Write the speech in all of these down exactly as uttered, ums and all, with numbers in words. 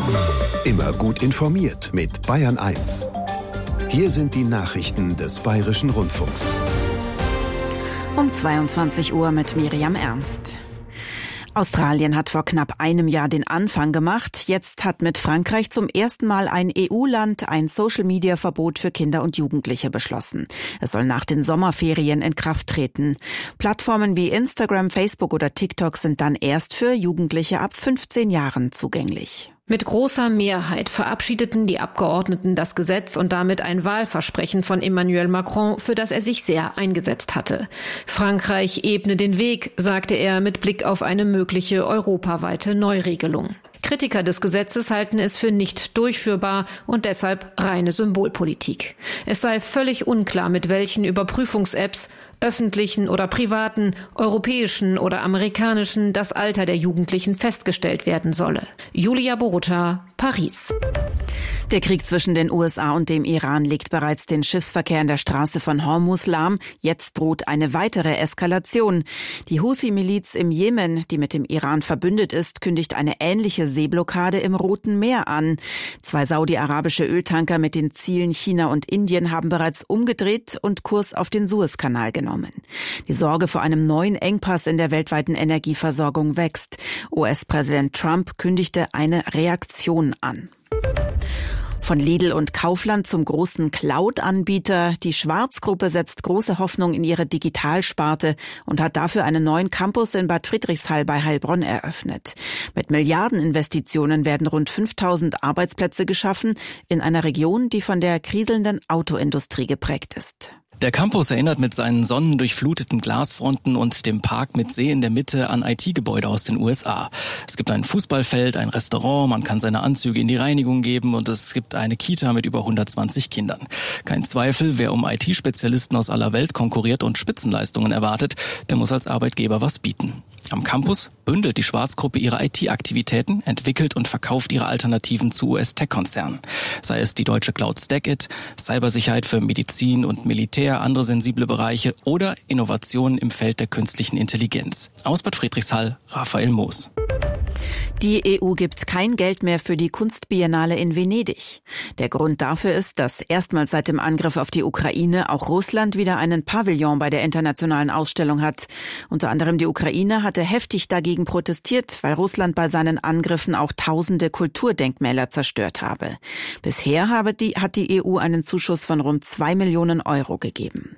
Immer gut informiert mit Bayern eins. Hier sind die Nachrichten des Bayerischen Rundfunks. Um zweiundzwanzig Uhr mit Miriam Ernst. Australien hat vor knapp einem Jahr den Anfang gemacht. Jetzt hat mit Frankreich zum ersten Mal ein E U-Land ein Social-Media-Verbot für Kinder und Jugendliche beschlossen. Es soll nach den Sommerferien in Kraft treten. Plattformen wie Instagram, Facebook oder TikTok sind dann erst für Jugendliche ab fünfzehn Jahren zugänglich. Mit großer Mehrheit verabschiedeten die Abgeordneten das Gesetz und damit ein Wahlversprechen von Emmanuel Macron, für das er sich sehr eingesetzt hatte. Frankreich ebne den Weg, sagte er mit Blick auf eine mögliche europaweite Neuregelung. Kritiker des Gesetzes halten es für nicht durchführbar und deshalb reine Symbolpolitik. Es sei völlig unklar, mit welchen Überprüfungs-Apps, öffentlichen oder privaten, europäischen oder amerikanischen, das Alter der Jugendlichen festgestellt werden solle. Julia Borutta, Paris. Der Krieg zwischen den U S A und dem Iran legt bereits den Schiffsverkehr in der Straße von Hormuz lahm. Jetzt droht eine weitere Eskalation. Die Houthi-Miliz im Jemen, die mit dem Iran verbündet ist, kündigt eine ähnliche Seeblockade im Roten Meer an. Zwei saudi-arabische Öltanker mit den Zielen China und Indien haben bereits umgedreht und Kurs auf den Suezkanal genommen. Die Sorge vor einem neuen Engpass in der weltweiten Energieversorgung wächst. U S-Präsident Trump kündigte eine Reaktion an. Von Lidl und Kaufland zum großen Cloud-Anbieter. Die Schwarz-Gruppe setzt große Hoffnung in ihre Digitalsparte und hat dafür einen neuen Campus in Bad Friedrichshall bei Heilbronn eröffnet. Mit Milliardeninvestitionen werden rund fünftausend Arbeitsplätze geschaffen in einer Region, die von der kriselnden Autoindustrie geprägt ist. Der Campus erinnert mit seinen sonnendurchfluteten Glasfronten und dem Park mit See in der Mitte an I T-Gebäude aus den U S A. Es gibt ein Fußballfeld, ein Restaurant, man kann seine Anzüge in die Reinigung geben und es gibt eine Kita mit über hundertzwanzig Kindern. Kein Zweifel, wer um I T-Spezialisten aus aller Welt konkurriert und Spitzenleistungen erwartet, der muss als Arbeitgeber was bieten. Am Campus bündelt die Schwarz-Gruppe ihre I T-Aktivitäten, entwickelt und verkauft ihre Alternativen zu U S-Tech-Konzernen. Sei es die deutsche Cloud Stackit, Cybersicherheit für Medizin und Militär, andere sensible Bereiche oder Innovationen im Feld der künstlichen Intelligenz. Aus Bad Friedrichshall, Raphael Moos. Die E U gibt kein Geld mehr für die Kunstbiennale in Venedig. Der Grund dafür ist, dass erstmals seit dem Angriff auf die Ukraine auch Russland wieder einen Pavillon bei der internationalen Ausstellung hat. Unter anderem die Ukraine hatte heftig dagegen protestiert, weil Russland bei seinen Angriffen auch tausende Kulturdenkmäler zerstört habe. Bisher habe die, hat die E U einen Zuschuss von rund zwei Millionen Euro gegeben.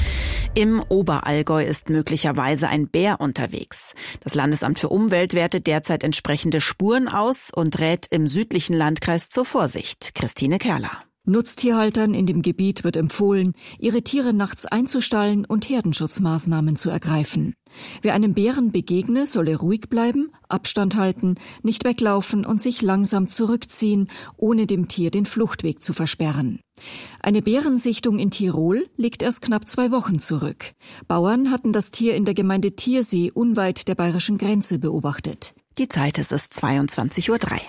Im Oberallgäu ist möglicherweise ein Bär unterwegs. Das Landesamt für Umwelt wertet derzeit entsprechende Spuren aus und rät im südlichen Landkreis zur Vorsicht. Christine Kerler. Nutztierhaltern in dem Gebiet wird empfohlen, ihre Tiere nachts einzustallen und Herdenschutzmaßnahmen zu ergreifen. Wer einem Bären begegne, solle ruhig bleiben, Abstand halten, nicht weglaufen und sich langsam zurückziehen, ohne dem Tier den Fluchtweg zu versperren. Eine Bärensichtung in Tirol liegt erst knapp zwei Wochen zurück. Bauern hatten das Tier in der Gemeinde Tiersee unweit der bayerischen Grenze beobachtet. Die Zeit ist es zweiundzwanzig Uhr drei.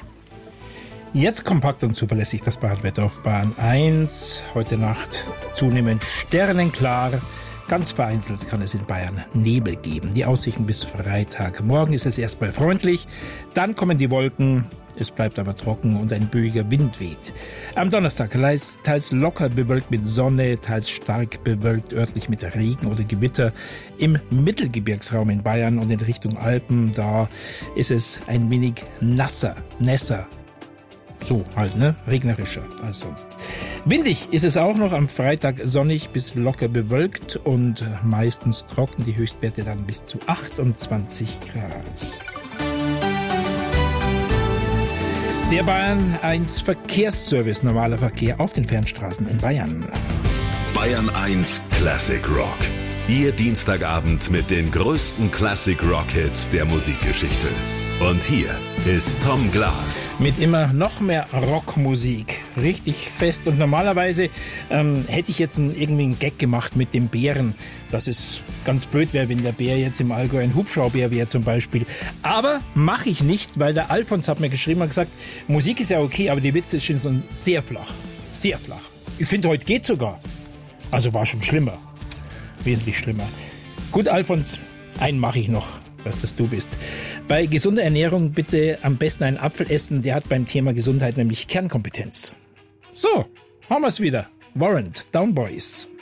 Jetzt kompakt und zuverlässig das Bahnwetter auf Bahn eins. Heute Nacht zunehmend sternenklar. Ganz vereinzelt kann es in Bayern Nebel geben. Die Aussichten bis Freitag. Morgen ist es erstmal freundlich, dann kommen die Wolken. Es bleibt aber trocken und ein böiger Wind weht. Am Donnerstag teils locker bewölkt mit Sonne, teils stark bewölkt, örtlich mit Regen oder Gewitter. Im Mittelgebirgsraum in Bayern und in Richtung Alpen, da ist es ein wenig nasser, nässer. So halt, ne? Regnerischer als sonst. Windig ist es auch noch, am Freitag sonnig bis locker bewölkt und meistens trocken, die Höchstwerte dann bis zu achtundzwanzig Grad. Der Bayern eins Verkehrsservice, normaler Verkehr auf den Fernstraßen in Bayern. Bayern eins Classic Rock. Ihr Dienstagabend mit den größten Classic Rock Hits der Musikgeschichte. Und hier ist Tom Glas. Mit immer noch mehr Rockmusik. Richtig fest. Und normalerweise ähm, hätte ich jetzt einen, irgendwie einen Gag gemacht mit dem Bären. Dass es ganz blöd wäre, wenn der Bär jetzt im Allgäu ein Hubschraubär wäre zum Beispiel. Aber mache ich nicht, weil der Alfons hat mir geschrieben und gesagt, Musik ist ja okay, aber die Witze sind schon sehr flach. Sehr flach. Ich finde, heute geht sogar. Also war schon schlimmer. Wesentlich schlimmer. Gut, Alfons, einen mache ich noch, dass das du bist. Bei gesunder Ernährung bitte am besten einen Apfel essen, der hat beim Thema Gesundheit nämlich Kernkompetenz. So, haben wir's wieder. Warrant, Down Boys.